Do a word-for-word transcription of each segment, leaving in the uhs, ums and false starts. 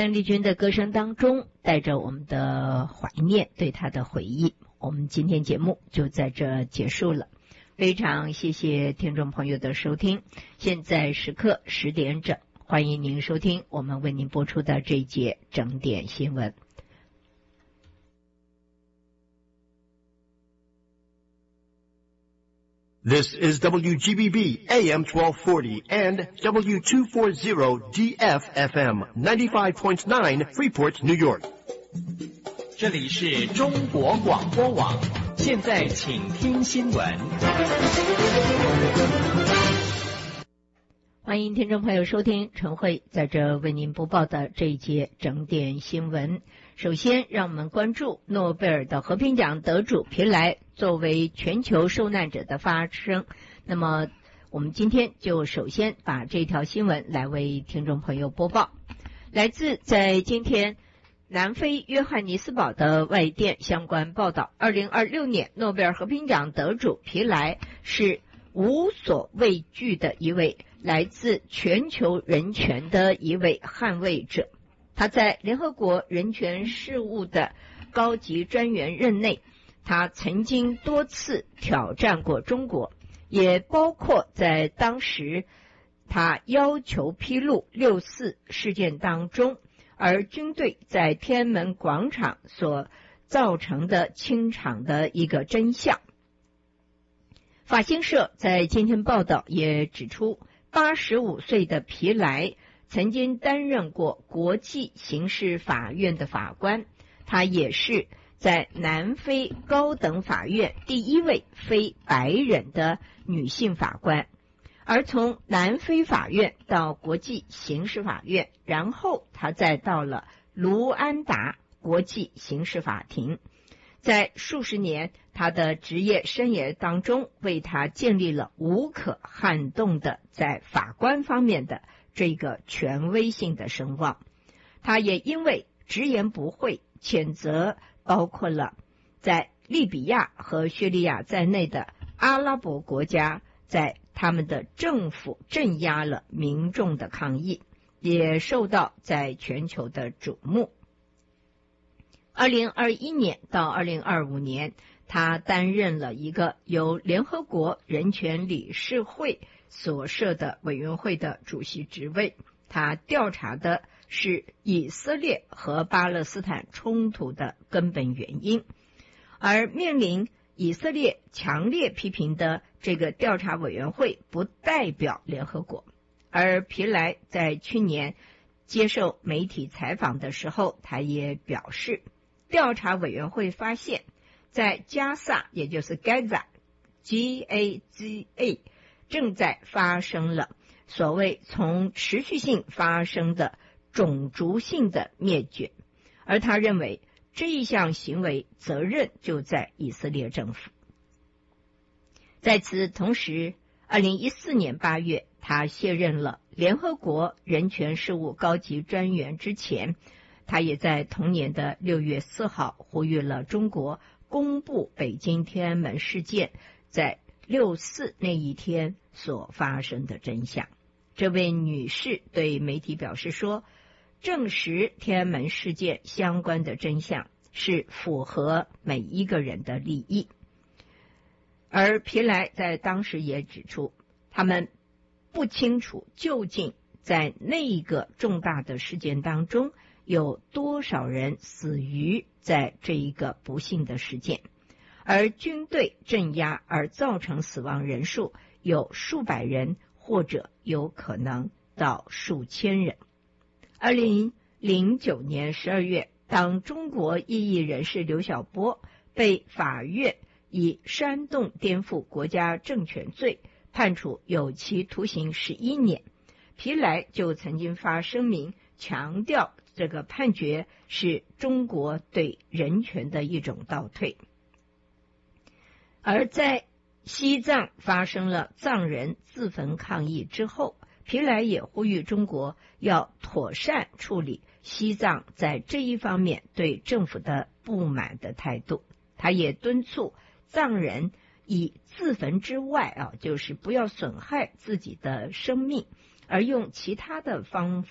邓丽君的歌声当中带着我们的怀念，对她的回忆。我们今天节目就在这结束了，非常谢谢听众朋友的收听。现在时刻十点整，欢迎您收听我们为您播出的这一节整点新闻。 This is W G B B A M twelve forty and W two forty D F F M ninety-five point nine Freeport, New York. 这里是中国广播网，现在请听新闻。 欢迎听众朋友收听陈慧在这为您播报的这一节整点新闻。首先让我们关注诺贝尔的和平奖得主皮莱作为全球受难者的发声。那么我们今天就首先把这条新闻来为听众朋友播报。来自在今天南非约翰尼斯堡的外电相关报道，二零二六年诺贝尔和平奖得主皮莱是无所畏惧的一位来自全球人权的一位捍卫者。他在联合国人权事务的高级专员任内，他曾经多次挑战过中国，也包括在当时他要求披露六四事件当中，而军队在天安门广场所造成的清场的一个真相。法新社在今天报道也指出，八十五岁的皮莱曾经担任过国际刑事法院的法官，他也是在南非高等法院第一位非白人的女性法官。而从南非法院到国际刑事法院，然后他再到了卢安达国际刑事法庭，在数十年他的职业生涯当中，为他建立了无可撼动的在法官方面的这个权威性的声望。他也因为直言不讳谴责包括了在利比亚和叙利亚在内的阿拉伯国家在他们的政府镇压了民众的抗议，也受到在全球的瞩目。二零二一年到二零二五年，他担任了一个由联合国人权理事会所设的委员会的主席职位。他调查的是以色列和巴勒斯坦冲突的根本原因，而面临以色列强烈批评的这个调查委员会不代表联合国。而皮莱在去年接受媒体采访的时候，他也表示，调查委员会发现在加萨，也就是 Gaza G A Z A 正在发生了所谓从持续性发生的种族性的灭绝，而他认为这一项行为责任就在以色列政府。在此同时，二零一四年八月，他卸任了联合国人权事务高级专员之前，他也在同年的六月四号呼吁了中国公布北京天安门事件在六四那一天所发生的真相。这位女士对媒体表示说，证实天安门事件相关的真相是符合每一个人的利益。而皮莱在当时也指出，他们不清楚究竟在那一个重大的事件当中有多少人死于在这一个不幸的事件，而军队镇压而造成死亡人数有数百人，或者有可能到数千人。二零零九年十二月，当中国异议人士刘晓波被法院以煽动颠覆国家政权罪判处有期徒刑十一年，皮莱就曾经发声明强调这个判决是中国对人权的一种倒退。而在西藏发生了藏人自焚抗议之后，皮莱也呼吁中国要妥善处理西藏在这一方面对政府的不满的态度。他也敦促藏人以自焚之外啊，就是不要损害自己的生命，而用其他的方法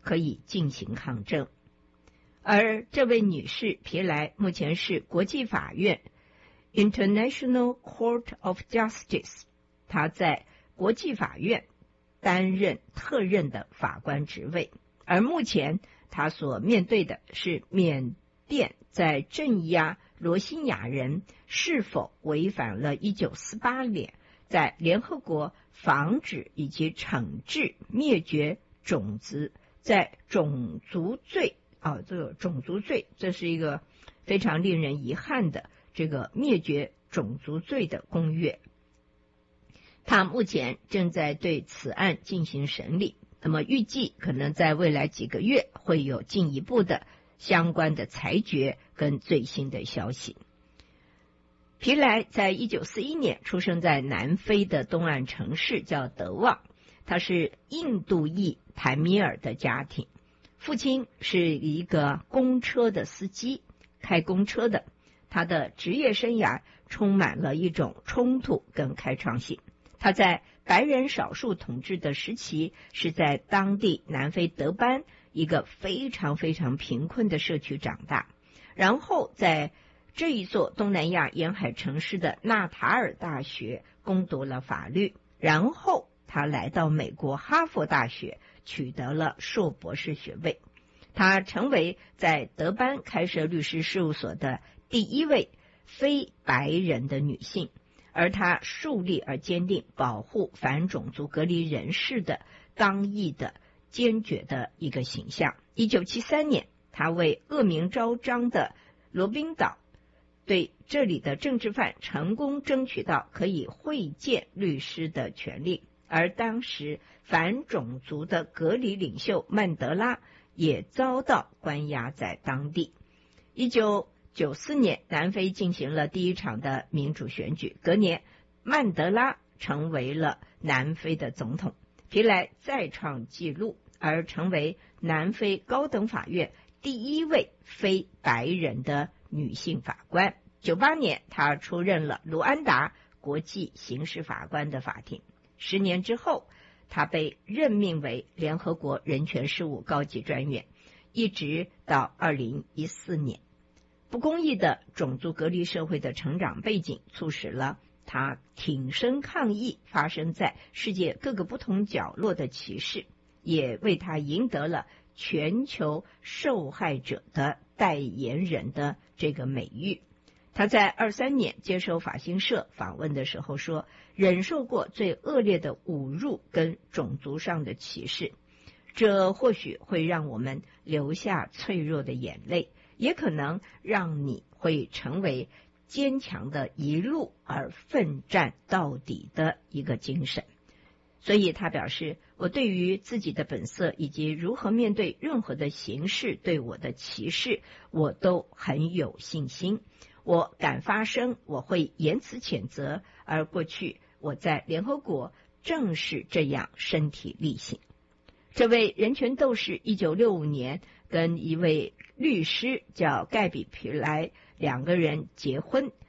可以进行抗争。而这位女士皮莱目前是国际法院 International Court of Justice， 她在国际法院担任特任的法官职位，而目前她所面对的是缅甸在镇压罗兴亚人是否违反了一九四八年在联合国防止以及惩治灭绝种子在种族罪啊，这个种族罪，这是一个非常令人遗憾的这个灭绝种族罪的公约。他目前正在对此案进行审理，那么预计可能在未来几个月会有进一步的相关的裁决跟最新的消息。皮莱在一九四一年出生在南非的东岸城市叫德旺，他是印度裔坦米尔的家庭，父亲是一个公车的司机，开公车的。他的职业生涯充满了一种冲突跟开创性。他在白人少数统治的时期是在当地南非德班一个非常非常贫困的社区长大，然后在这一座东南亚沿海城市的纳塔尔大学攻读了法律，然后他来到美国哈佛大学取得了硕博士学位。他成为在德班开设律师事务所的第一位非白人的女性，而她树立而坚定保护反种族隔离人士的刚毅的坚决的一个形象。一九七三年，她为恶名昭彰的罗宾岛对这里的政治犯成功争取到可以会见律师的权利，而当时反种族的隔离领袖曼德拉也遭到关押在当地。一九九四年，南非进行了第一场的民主选举，隔年曼德拉成为了南非的总统，皮莱再创纪录，而成为南非高等法院第一位非白人的女性法官。九八年，她出任了卢安达国际刑事法官的法庭。十年之后，她被任命为联合国人权事务高级专员，一直到二零一四年。不公义的种族隔离社会的成长背景，促使了她挺身抗议发生在世界各个不同角落的歧视，也为她赢得了全球受害者的代言人的这个美誉。他在二三年接受法新社访问的时候说，忍受过最恶劣的侮辱跟种族上的歧视，这或许会让我们流下脆弱的眼泪，也可能让你会成为坚强的一路而奋战到底的一个精神。所以他表示，我对于自己的本色以及如何面对任何的形式对我的歧视，我都很有信心。我敢发声，我会言辞谴责，而过去我在联合国正是这样身体力行。这位人权斗士一九六五年跟一位律师叫盖比皮莱两个人结婚，